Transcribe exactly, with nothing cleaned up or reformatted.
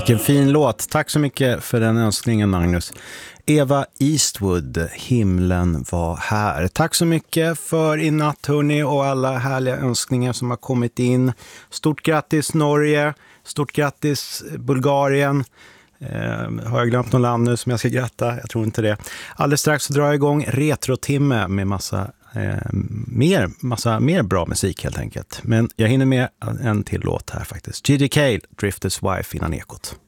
Vilken fin låt. Tack så mycket för den önskningen, Magnus. Eva Eastwood, Himlen var här. Tack så mycket för i natt, hörni, och alla härliga önskningar som har kommit in. Stort grattis Norge, stort grattis Bulgarien. Eh, har jag glömt någon land nu som jag ska gratta? Jag tror inte det. Alldeles strax så drar jag igång Retrotimme med massa, eh, mer, massa mer bra musik helt enkelt. Men jag hinner med en till låt här faktiskt. Gigi Cale, Drifter's Wife innan ekot.